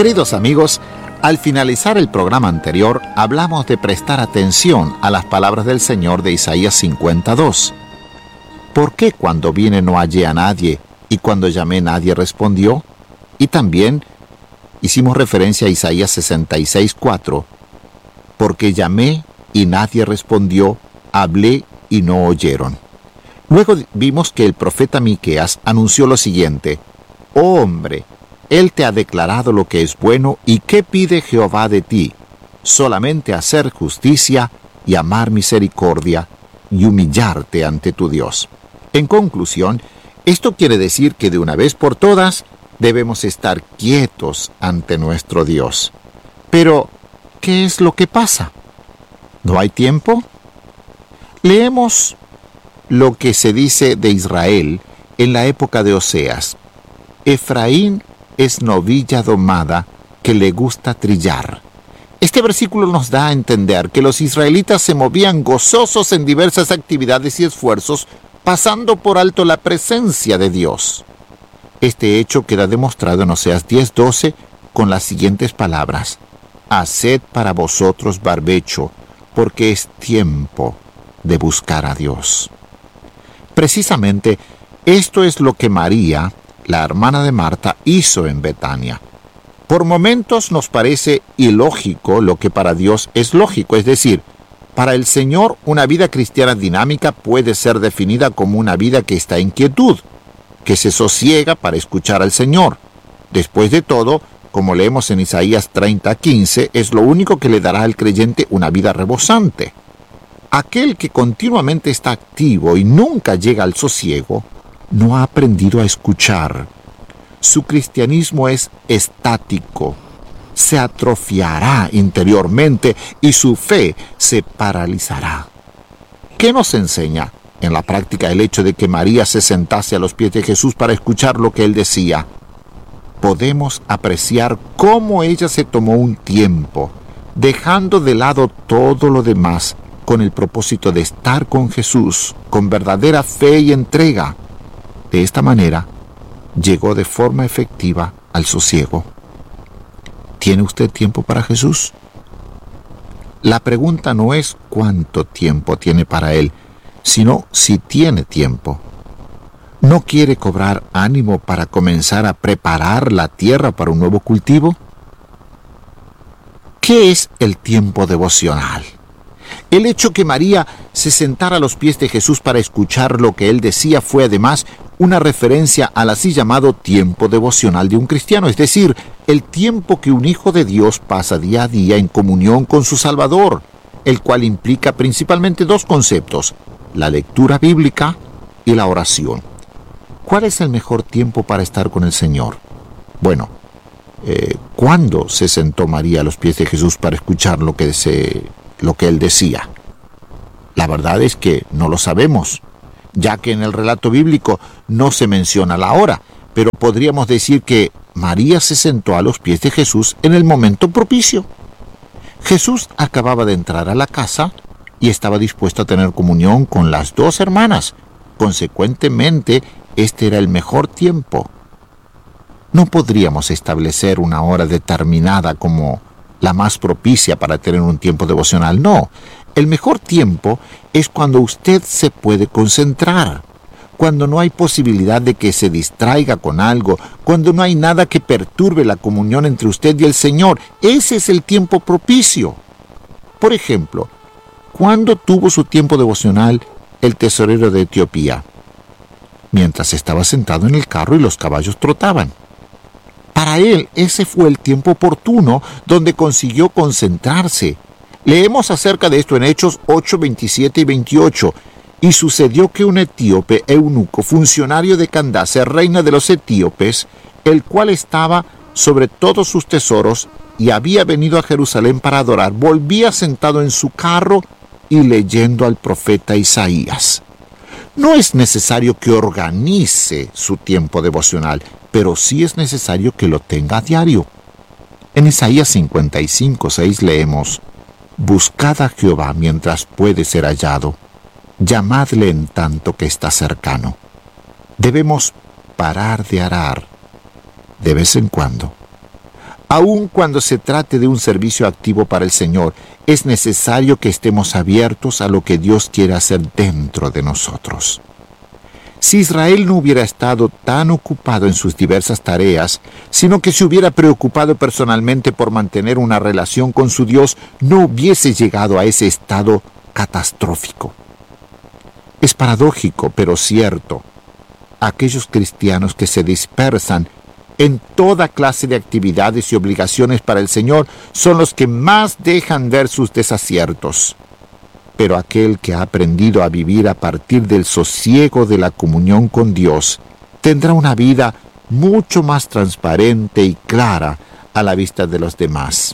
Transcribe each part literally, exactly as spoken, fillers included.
Queridos amigos, al finalizar el programa anterior, hablamos de prestar atención a las palabras del Señor de Isaías cincuenta y dos. ¿Por qué cuando vine no hallé a nadie y cuando llamé nadie respondió? Y también hicimos referencia a Isaías sesenta y seis, cuatro. Porque llamé y nadie respondió, hablé y no oyeron. Luego vimos que el profeta Miqueas anunció lo siguiente: Oh hombre, Él te ha declarado lo que es bueno, ¿y qué pide Jehová de ti? Solamente hacer justicia y amar misericordia y humillarte ante tu Dios. En conclusión, esto quiere decir que de una vez por todas debemos estar quietos ante nuestro Dios. Pero, ¿qué es lo que pasa? ¿No hay tiempo? Leemos lo que se dice de Israel en la época de Oseas. Efraín es novilla domada que le gusta trillar. Este versículo nos da a entender que los israelitas se movían gozosos en diversas actividades y esfuerzos, pasando por alto la presencia de Dios. Este hecho queda demostrado en Oseas diez, doce con las siguientes palabras: Haced para vosotros barbecho, porque es tiempo de buscar a Dios. Precisamente, esto es lo que María, la hermana de Marta, hizo en Betania. Por momentos nos parece ilógico lo que para Dios es lógico, es decir, para el Señor una vida cristiana dinámica puede ser definida como una vida que está en quietud, que se sosiega para escuchar al Señor. Después de todo, como leemos en Isaías treinta, quince, es lo único que le dará al creyente una vida rebosante. Aquel que continuamente está activo y nunca llega al sosiego, no ha aprendido a escuchar. Su cristianismo es estático, se atrofiará interiormente y su fe se paralizará. ¿Qué nos enseña en la práctica el hecho de que María se sentase a los pies de Jesús para escuchar lo que él decía? Podemos apreciar cómo ella se tomó un tiempo, dejando de lado todo lo demás, con el propósito de estar con Jesús, con verdadera fe y entrega. De esta manera, llegó de forma efectiva al sosiego. ¿Tiene usted tiempo para Jesús? La pregunta no es cuánto tiempo tiene para Él, sino si tiene tiempo. ¿No quiere cobrar ánimo para comenzar a preparar la tierra para un nuevo cultivo? ¿Qué es el tiempo devocional? El hecho que María se sentara a los pies de Jesús para escuchar lo que él decía fue además una referencia al así llamado tiempo devocional de un cristiano, es decir, el tiempo que un hijo de Dios pasa día a día en comunión con su Salvador, el cual implica principalmente dos conceptos: la lectura bíblica y la oración. ¿Cuál es el mejor tiempo para estar con el Señor? Bueno, eh, ¿cuándo se sentó María a los pies de Jesús para escuchar lo que se... lo que él decía? La verdad es que no lo sabemos, ya que en el relato bíblico no se menciona la hora, pero podríamos decir que María se sentó a los pies de Jesús en el momento propicio. Jesús acababa de entrar a la casa y estaba dispuesto a tener comunión con las dos hermanas. Consecuentemente, este era el mejor tiempo. No podríamos establecer una hora determinada como la más propicia para tener un tiempo devocional. No, el mejor tiempo es cuando usted se puede concentrar, cuando no hay posibilidad de que se distraiga con algo, cuando no hay nada que perturbe la comunión entre usted y el Señor. Ese es el tiempo propicio. Por ejemplo, ¿cuándo tuvo su tiempo devocional el tesorero de Etiopía? Mientras estaba sentado en el carro y los caballos trotaban. Para él, ese fue el tiempo oportuno donde consiguió concentrarse. Leemos acerca de esto en Hechos ocho, veintisiete y veintiocho. Y sucedió que un etíope eunuco, funcionario de Candace, reina de los etíopes, el cual estaba sobre todos sus tesoros y había venido a Jerusalén para adorar, volvía sentado en su carro y leyendo al profeta Isaías. No es necesario que organice su tiempo devocional, pero sí es necesario que lo tenga a diario. En Isaías cincuenta y cinco, seis leemos: Buscad a Jehová mientras puede ser hallado, llamadle en tanto que está cercano. Debemos parar de arar de vez en cuando. Aun cuando se trate de un servicio activo para el Señor, es necesario que estemos abiertos a lo que Dios quiere hacer dentro de nosotros. Si Israel no hubiera estado tan ocupado en sus diversas tareas, sino que se hubiera preocupado personalmente por mantener una relación con su Dios, no hubiese llegado a ese estado catastrófico. Es paradójico, pero cierto. Aquellos cristianos que se dispersan en toda clase de actividades y obligaciones para el Señor son los que más dejan ver sus desaciertos. Pero aquel que ha aprendido a vivir a partir del sosiego de la comunión con Dios tendrá una vida mucho más transparente y clara a la vista de los demás.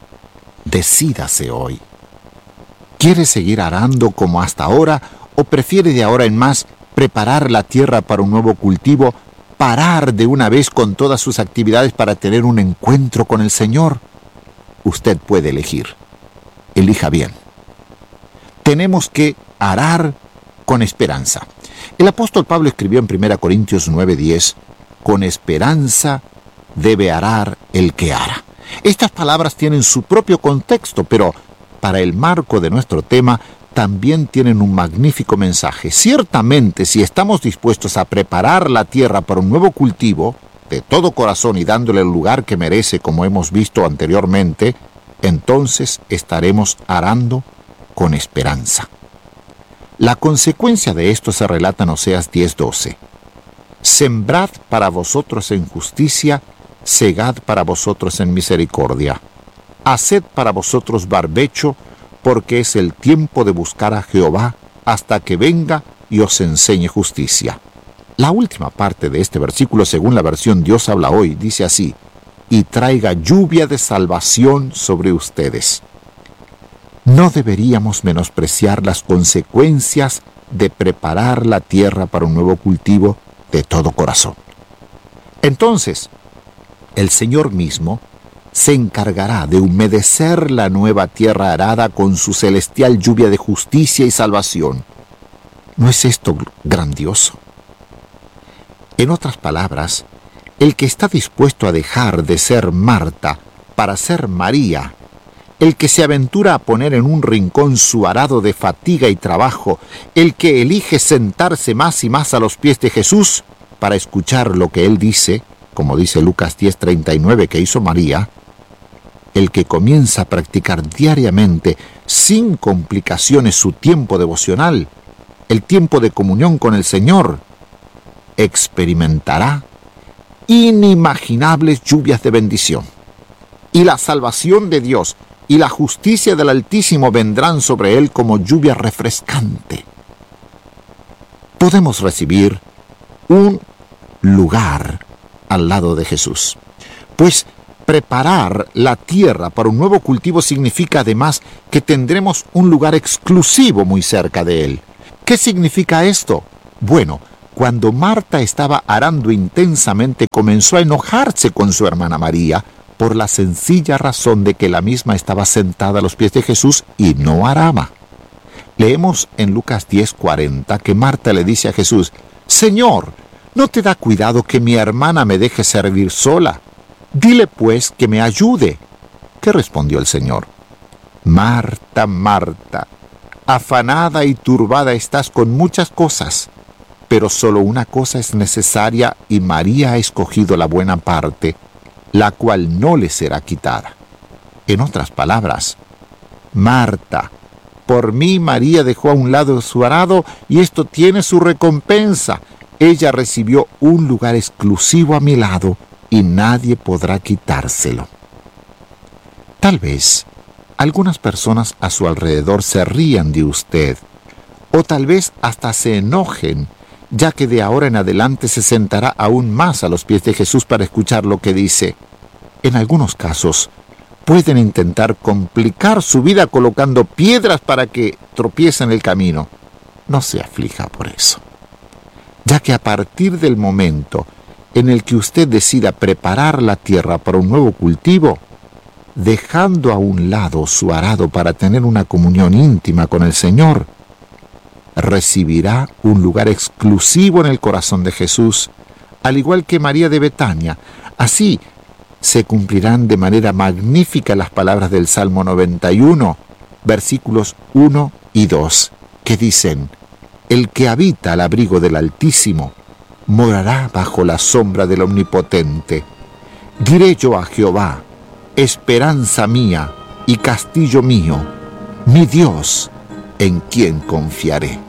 Decídase hoy. ¿Quiere seguir arando como hasta ahora o prefiere de ahora en más preparar la tierra para un nuevo cultivo, parar de una vez con todas sus actividades para tener un encuentro con el Señor? Usted puede elegir. Elija bien. Tenemos que arar con esperanza. El apóstol Pablo escribió en primera Corintios nueve diez, con esperanza debe arar el que ara. Estas palabras tienen su propio contexto, pero para el marco de nuestro tema también tienen un magnífico mensaje. Ciertamente, si estamos dispuestos a preparar la tierra para un nuevo cultivo, de todo corazón y dándole el lugar que merece, como hemos visto anteriormente, entonces estaremos arando con esperanza. La consecuencia de esto se relata en Oseas diez doce. Sembrad para vosotros en justicia, segad para vosotros en misericordia. Haced para vosotros barbecho, porque es el tiempo de buscar a Jehová hasta que venga y os enseñe justicia. La última parte de este versículo, según la versión Dios habla hoy, dice así: y traiga lluvia de salvación sobre ustedes. No deberíamos menospreciar las consecuencias de preparar la tierra para un nuevo cultivo de todo corazón. Entonces, el Señor mismo se encargará de humedecer la nueva tierra arada con su celestial lluvia de justicia y salvación. ¿No es esto grandioso? En otras palabras, el que está dispuesto a dejar de ser Marta para ser María, el que se aventura a poner en un rincón su arado de fatiga y trabajo, el que elige sentarse más y más a los pies de Jesús para escuchar lo que Él dice, como dice Lucas diez treinta y nueve que hizo María, el que comienza a practicar diariamente, sin complicaciones, su tiempo devocional, el tiempo de comunión con el Señor, experimentará inimaginables lluvias de bendición. Y la salvación de Dios y la justicia del Altísimo vendrán sobre él como lluvia refrescante. Podemos recibir un lugar al lado de Jesús, pues preparar la tierra para un nuevo cultivo significa además que tendremos un lugar exclusivo muy cerca de él. ¿Qué significa esto? Bueno, cuando Marta estaba arando intensamente, comenzó a enojarse con su hermana María por la sencilla razón de que la misma estaba sentada a los pies de Jesús y no araba. Leemos en Lucas diez cuarenta que Marta le dice a Jesús: Señor, ¿no te da cuidado que mi hermana me deje servir sola? Dile pues que me ayude. ¿Qué respondió el Señor? Marta, Marta, afanada y turbada estás con muchas cosas, pero solo una cosa es necesaria y María ha escogido la buena parte, la cual no le será quitada. En otras palabras, Marta, por mí María dejó a un lado su arado y esto tiene su recompensa. Ella recibió un lugar exclusivo a mi lado y nadie podrá quitárselo. Tal vez algunas personas a su alrededor se rían de usted, o tal vez hasta se enojen, ya que de ahora en adelante se sentará aún más a los pies de Jesús para escuchar lo que dice. En algunos casos, pueden intentar complicar su vida colocando piedras para que tropiece en el camino. No se aflija por eso, ya que a partir del momento en el que usted decida preparar la tierra para un nuevo cultivo, dejando a un lado su arado para tener una comunión íntima con el Señor, recibirá un lugar exclusivo en el corazón de Jesús, al igual que María de Betania. Así, se cumplirán de manera magnífica las palabras del Salmo noventa y uno, versículos uno y dos, que dicen: el que habita al abrigo del Altísimo morará bajo la sombra del Omnipotente. Diré yo a Jehová, esperanza mía y castillo mío, mi Dios, en quien confiaré.